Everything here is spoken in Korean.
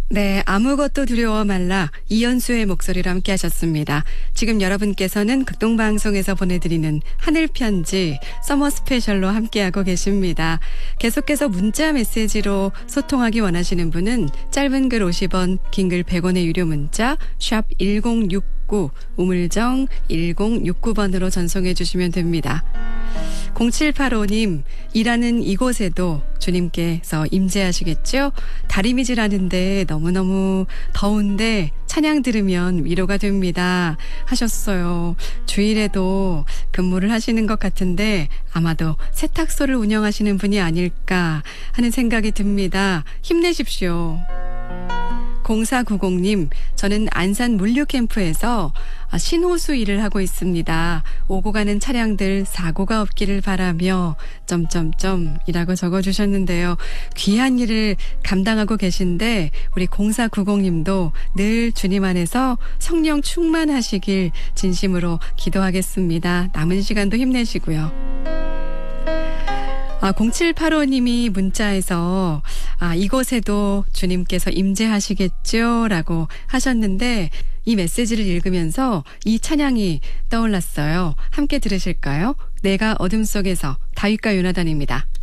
네, 아무것도 두려워 말라 이연수의 목소리로 함께 하셨습니다. 지금 여러분께서는 극동방송에서 보내드리는 하늘편지 서머 스페셜로 함께하고 계십니다. 계속해서 문자 메시지로 소통하기 원하시는 분은 짧은 글 50원, 긴 글 100원의 유료 문자 샵 1069 우물정 1069번으로 전송해 주시면 됩니다. 0785님, 일하는 이곳에도 주님께서 임재하시겠죠? 다리미질하는데 너무너무 더운데 찬양 들으면 위로가 됩니다 하셨어요. 주일에도 근무를 하시는 것 같은데 아마도 세탁소를 운영하시는 분이 아닐까 하는 생각이 듭니다. 힘내십시오. 0490님, 저는 안산 물류캠프에서 신호수 일을 하고 있습니다. 오고 가는 차량들 사고가 없기를 바라며 이라고 적어주셨는데요. 귀한 일을 감당하고 계신데 우리 0490님도 늘 주님 안에서 성령 충만하시길 진심으로 기도하겠습니다. 남은 시간도 힘내시고요. 0785님이 문자에서 이곳에도 주님께서 임재하시겠죠? 라고 하셨는데 이 메시지를 읽으면서 이 찬양이 떠올랐어요. 함께 들으실까요? 내가 어둠 속에서 다윗과 요나단입니다.